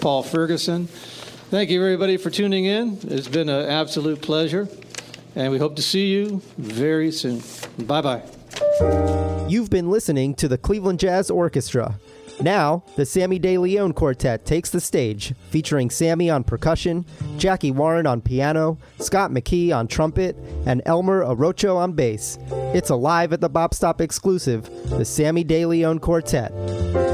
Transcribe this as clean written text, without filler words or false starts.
Paul Ferguson. Thank you, everybody, for tuning in. It's been an absolute pleasure, and we hope to see you very soon. Bye-bye. You've been listening to the Cleveland Jazz Orchestra. Now, the Sammy De Leon Quartet takes the stage, featuring Sammy on percussion, Jackie Warren on piano, Scott McKee on trumpet, and Elmer Arocho on bass. It's a live at the Bop Stop exclusive, the Sammy De Leon Quartet.